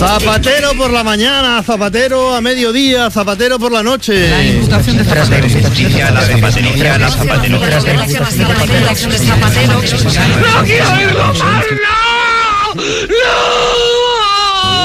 Zapatero por la mañana, zapatero a mediodía, zapatero por la noche. La imputación de Zapatero. ¡No quiero irlo más! ¡No!